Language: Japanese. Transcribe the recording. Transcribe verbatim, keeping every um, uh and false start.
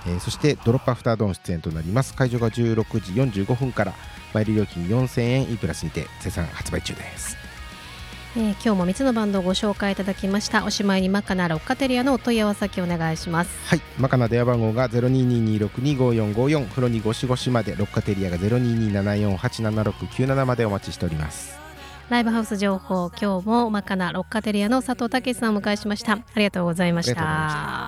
えー、そしてドロップアフタードーン出演となります。会場がじゅうろくじよんじゅうごふんからマイル料金よんせんえん E プラスにて絶賛発売中です。 えー、今日もみっつのバンドをご紹介いただきました。おしまいにマカナロッカテリアのお問い合わせ先お願いします。 はい、マカナ電話番号が ゼロにににろくにごよんごよん フロにごしごしまで、ロッカテリアが ゼロににななよんはちななろくきゅうなな までお待ちしております。 ライブハウス情報、今日もマカナロッカテリアの佐藤武さんをお迎えしました。ありがとうございました。